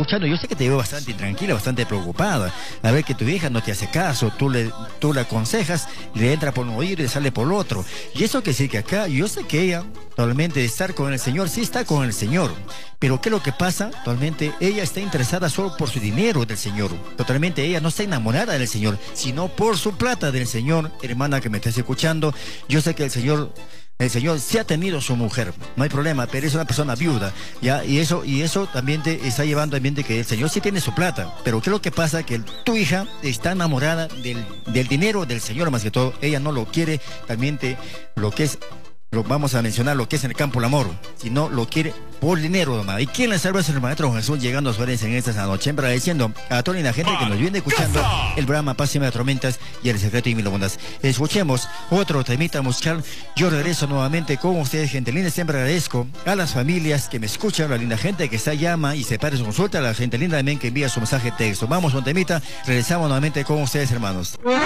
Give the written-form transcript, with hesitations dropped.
escuchando, yo sé que te veo bastante intranquila, bastante preocupada. A ver que tu hija no te hace caso, tú le aconsejas, le entra por un oído y le sale por el otro. Y eso que sí que acá, yo sé que ella, totalmente de estar con el Señor, sí está con el Señor. Pero ¿qué es lo que pasa? Totalmente ella está interesada solo por su dinero del Señor. Totalmente ella no está enamorada del Señor, sino por su plata del Señor. Hermana que me estás escuchando, yo sé que el Señor sí ha tenido su mujer, no hay problema, pero es una persona viuda, ¿ya? Y eso también te está llevando también de que el Señor sí tiene su plata, pero ¿qué es lo que pasa? Que tu hija está enamorada del dinero del Señor más que todo, ella no lo quiere, también lo que es, vamos a mencionar lo que es en el campo el amor, sino lo quiere por dinero nomás. ¿Y quién le salva a su hermano Jesús llegando a su herencia en esta noche? Agradeciendo a toda la gente que nos viene escuchando el programa Paz y de Tormentas y El Secreto y Mil Bondas. Escuchemos otro temita musical. Yo regreso nuevamente con ustedes, gente linda. Siempre agradezco a las familias que me escuchan, a la linda gente que está llama y se para su consulta, a la gente linda también que envía su mensaje de texto. Vamos a un temita, regresamos nuevamente con ustedes, hermanos.